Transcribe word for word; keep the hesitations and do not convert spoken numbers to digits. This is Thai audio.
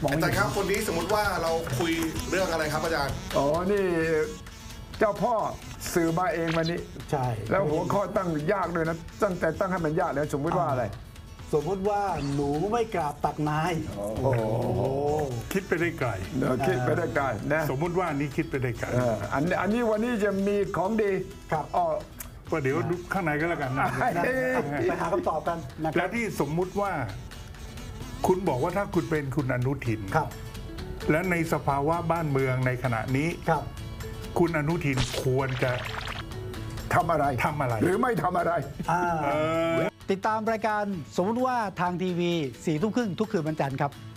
อาจารย์ครับคนนี้สมมติว่าเราคุยเรื่องอะไรครับอาจารย์อ๋อนี่เจ้าพ่อสื่อมาเองวันนี้ใช่แล้วหัวข้อตั้งยากด้วยนะตั้งแต่ตั้งให้มันยากแล้วสมมติว่าอะไรสมมติว่าหนูไม่กราบตักนายโอ้โหคิดไปได้ไกลคิดไปได้ไกลนะสมมุติว่านี้คิดไปได้ไกลอันอันนี้วันนี้จะมีของดีครับอ๋อก็เดี๋ยวดูข้างในก็แล้วกันนะไปหาคำตอบกันนะและที่สมมุติว่าคุณบอกว่าถ้าคุณเป็นคุณอนุทินครับและในสภาวะบ้านเมืองในขณะนี้ครับคุณอนุทินควรจะทำอะไรทำอะไรหรือไม่ทำอะไรติดตามรายการสมมติว่าทางทีวีสี่ทุ่มครึ่งทุกคืนวันจันทร์ครับ